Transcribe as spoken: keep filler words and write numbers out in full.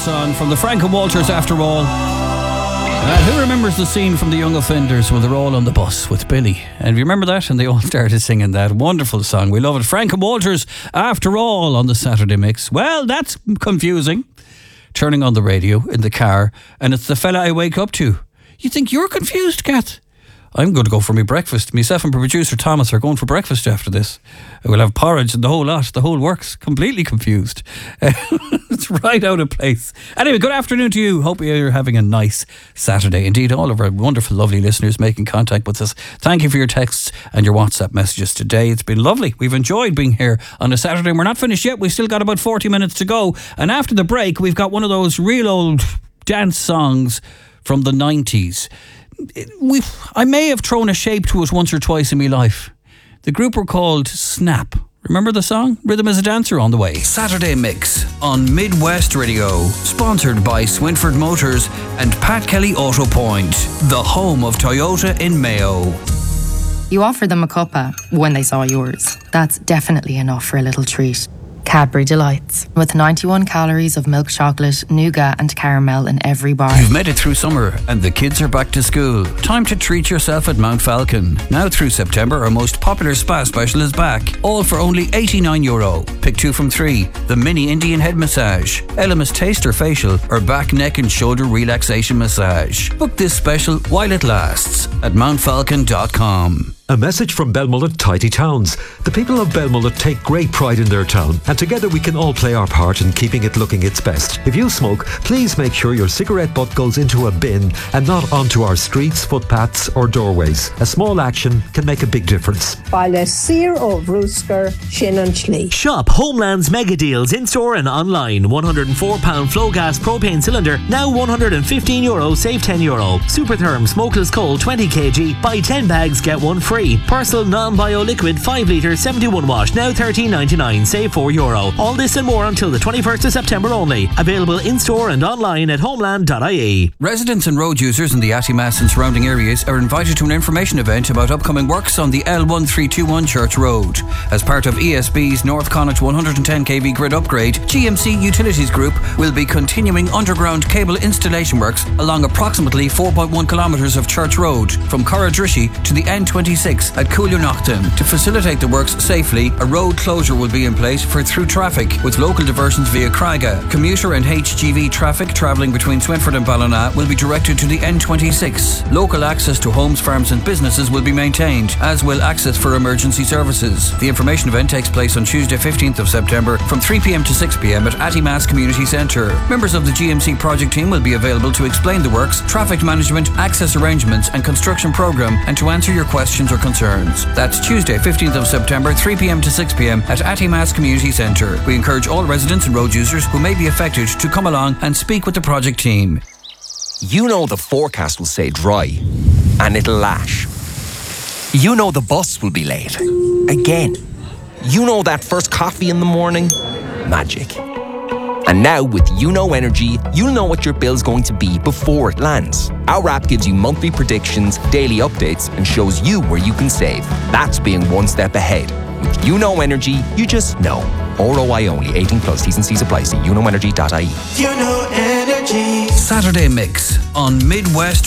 song from the Frank and Walters After All. Uh, who remembers the scene from The Young Offenders when they're all on the bus with Billy? And you remember that? And they all started singing that wonderful song. We love it. Frank and Walters After All on the Saturday Mix. Well, that's confusing. Turning on the radio in the car, and it's the fella I wake up to. You think you're confused, Kath? I'm going to go for my breakfast. Myself and producer Thomas are going for breakfast after this. We'll have porridge and the whole lot. The whole works. Completely confused. It's right out of place. Anyway, good afternoon to you. Hope you're having a nice Saturday. Indeed, all of our wonderful, lovely listeners making contact with us. Thank you for your texts and your WhatsApp messages today. It's been lovely. We've enjoyed being here on a Saturday. We're not finished yet. We've still got about forty minutes to go. And after the break, we've got one of those real old dance songs from the nineties. We, I may have thrown a shape to it once or twice in my life. The group were called Snap. Remember the song? Rhythm is a Dancer on the way. Saturday Mix on Midwest Radio. Sponsored by Swinford Motors and Pat Kelly Auto Point, the home of Toyota in Mayo. You offered them a cuppa when they saw yours. That's definitely enough for a little treat. Cadbury Delights, with ninety-one calories of milk chocolate, nougat and caramel in every bar. You've made it through summer and the kids are back to school. Time to treat yourself at Mount Falcon. Now through September, our most popular spa special is back. All for only eighty-nine euro. Pick two from three. The mini Indian head massage, Elemis taster facial, or back, neck and shoulder relaxation massage. Book this special while it lasts at mount falcon dot com. A message from Belmullet Tidy Towns. The people of Belmullet take great pride in their town, and together we can all play our part in keeping it looking its best. If you smoke, please make sure your cigarette butt goes into a bin and not onto our streets, footpaths or doorways. A small action can make a big difference. Baile Sir of Roosker, Shin and Schlee. Shop Homeland's mega deals in-store and online. one hundred four pound flow gas propane cylinder, now one hundred fifteen euro, save ten euro. Supertherm smokeless coal twenty kilograms, buy ten bags, get one free. Persil non-bio liquid five litre seventy-one watt, now thirteen ninety-nine, save four euro. All this and more until the twenty-first of September only. Available in-store and online at homeland dot I E. Residents and road users in the Attimass and surrounding areas are invited to an information event about upcoming works on the L one three two one Church Road. As part of E S B's North Connacht one hundred ten kilovolt grid upgrade, G M C Utilities Group will be continuing underground cable installation works along approximately four point one kilometres of Church Road from Corradrishy to the N twenty-six at Coolunachton. To facilitate the works safely, a road closure will be in place for through traffic with local diversions via Craiga. Commuter and H G V traffic travelling between Swinford and Ballina will be directed to the N twenty-six. Local access to homes, farms and businesses will be maintained, as will access for emergency services. The information event takes place on Tuesday fifteenth of September from three p m to six p m at Attimass Community Centre. Members of the G M C project team will be available to explain the works, traffic management, access arrangements and construction programme, and to answer your questions or concerns. That's Tuesday fifteenth of September, three p m to six p m at Attimass Community Centre. We encourage all residents and road users who may be affected to come along and speak with the project team. You know the forecast will say dry and it'll lash. You know the bus will be late. Again. You know that first coffee in the morning? Magic. And now with YouKnow Energy, you'll know what your bill's going to be before it lands. Our app gives you monthly predictions, daily updates, and shows you where you can save. That's being one step ahead. With YouKnow Energy, you just know. R O I only, eighteen plus, T's and C's apply. See you know energy dot I E. YouKnow Energy. Saturday Mix on Midwest